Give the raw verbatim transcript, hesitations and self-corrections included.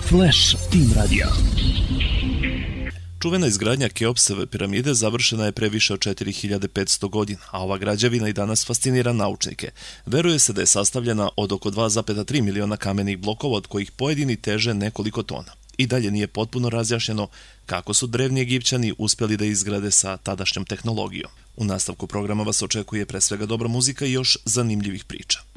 Flash Team Radio. Čuvena izgradnja Keopsove piramide završena je pre više od četiri hiljade petsto godina, a ova građevina i danas fascinira naučnike. Veruje se da je sastavljena od oko dva zarez tri miliona kamenih blokova, od kojih pojedini teže nekoliko tona. I dalje nije potpuno razjašnjeno kako su drevni Egipćani uspjeli da izgrade sa tadašnjom tehnologijom. U nastavku programa vas očekuje pre svega dobra muzika i još zanimljivih priča.